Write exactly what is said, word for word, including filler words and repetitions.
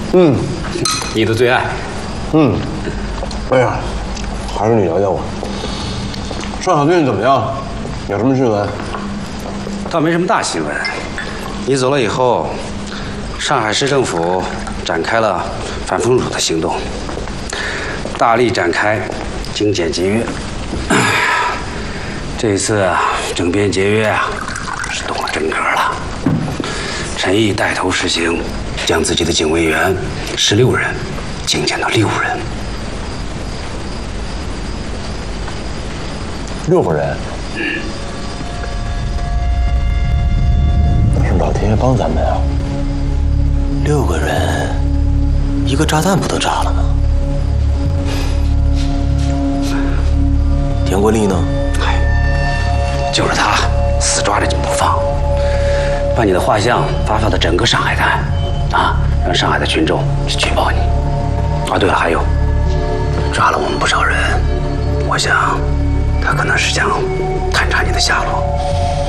嗯， 你的最爱。 嗯，哎呀，还是你了解我。上海最近怎么样？有什么新闻？ 倒没什么大新闻。你走了以后，上海市政府展开了反封堵的行动，大力展开精简节约。这一次整编节约啊，是动了真格了。陈毅带头实行，将自己的警卫员十六人精简到六人。 六个人？嗯。是老天爷帮咱们啊！ 六个人，一个炸弹不都炸了吗？田国立呢？ 哎，就是他，死抓着你不放，把你的画像发到整个上海滩，啊，让上海的群众去举报你。啊，对了，还有，抓了我们不少人，我想他可能是想探查你的下落。